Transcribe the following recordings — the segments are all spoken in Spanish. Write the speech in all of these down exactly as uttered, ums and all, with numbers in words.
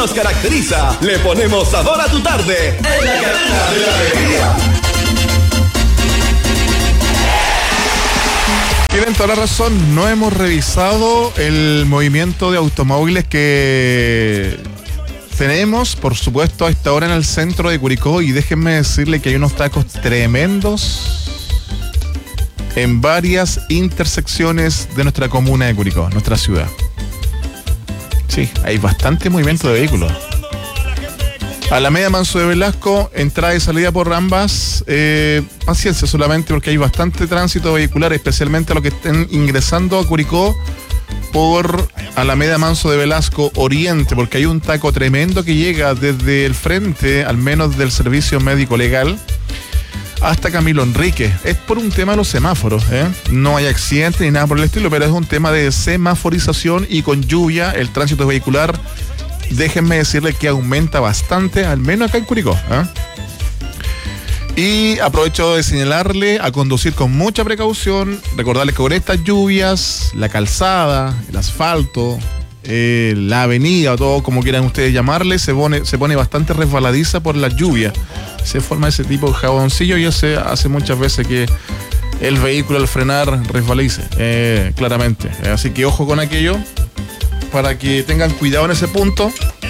nos caracteriza. Le ponemos sabor a tu tarde en la cadena de la alegría. Tienen toda la razón, no hemos revisado el movimiento de automóviles que tenemos, por supuesto, a esta hora en el centro de Curicó, y déjenme decirle que hay unos tacos tremendos en varias intersecciones de nuestra comuna de Curicó, nuestra ciudad. Sí, hay bastante movimiento de vehículos. Alameda Manso de Velasco, entrada y salida por ambas, eh, paciencia solamente porque hay bastante tránsito vehicular, especialmente a los que estén ingresando a Curicó por Alameda Manso de Velasco Oriente, porque hay un taco tremendo que llega desde el frente, al menos del servicio médico legal, hasta Camilo Enrique. Es por un tema de los semáforos, ¿eh? No hay accidentes ni nada por el estilo, pero es un tema de semaforización, y con lluvia el tránsito vehicular, déjenme decirle que aumenta bastante, al menos acá en Curicó, ¿eh? Y aprovecho de señalarle a conducir con mucha precaución, recordarles que con estas lluvias, la calzada, el asfalto, eh, la avenida, o todo como quieran ustedes llamarle, se pone, se pone bastante resbaladiza por la lluvia. Se forma ese tipo de jaboncillo y eso hace muchas veces que el vehículo al frenar resbalice, eh, claramente. Así que ojo con aquello, para que tengan cuidado en ese punto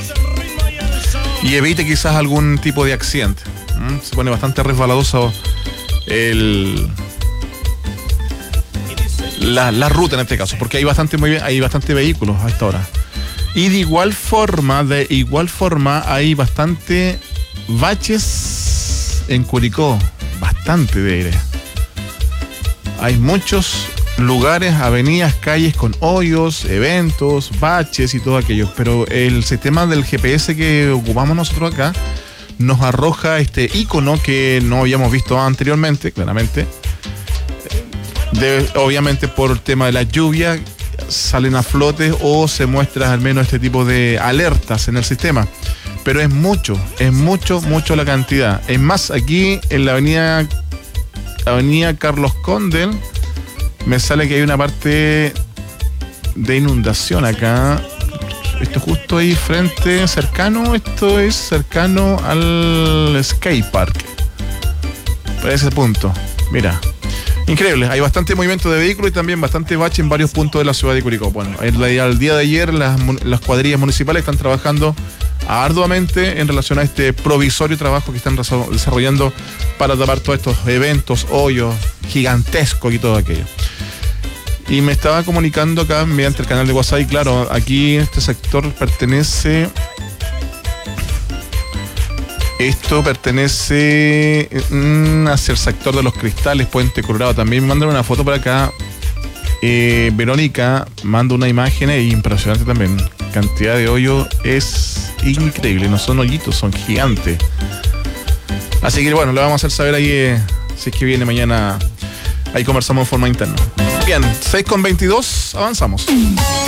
y evite quizás algún tipo de accidente. ¿Mm? Se pone bastante resbaladoso el, la, la ruta en este caso, porque hay bastante, muy bien, hay bastante vehículos a esta hora. Y de igual forma, de igual forma hay bastante baches en Curicó, bastante de aire. Hay muchos lugares, avenidas, calles con hoyos, eventos, baches y todo aquello, pero el sistema del G P S que ocupamos nosotros acá nos arroja este icono que no habíamos visto anteriormente, claramente. De, obviamente por el tema de la lluvia salen a flote o se muestra al menos este tipo de alertas en el sistema, pero es mucho, es mucho, mucho la cantidad. Es más, aquí en la avenida, avenida Carlos Conde, me sale que hay una parte de inundación acá. Esto justo ahí frente, cercano, esto es cercano al skate park. Por ese punto, mira. Increíble, hay bastante movimiento de vehículos y también bastante bache en varios puntos de la ciudad de Curicó. Bueno, el, el día de ayer las, las cuadrillas municipales están trabajando arduamente en relación a este provisorio trabajo que están desarrollando para tapar todos estos eventos, hoyos gigantescos y todo aquello. Y me estaba comunicando acá mediante el canal de WhatsApp, y claro, aquí en este sector pertenece... Esto pertenece mmm, hacia el sector de los Cristales, Puente Colorado. También me mandan una foto por acá. Eh, Verónica manda una imagen e impresionante también. Cantidad de hoyo es increíble. No son hoyitos, son gigantes. Así que bueno, lo vamos a hacer saber ahí eh, si es que viene mañana. Ahí conversamos en forma interna. Bien, seis con veintidós, avanzamos.